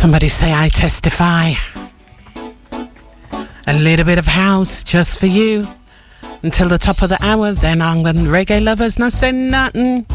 Somebody say I testify. A little bit of house just for you. Until the top of the hour, then I'm going reggae lovers not saying nothing.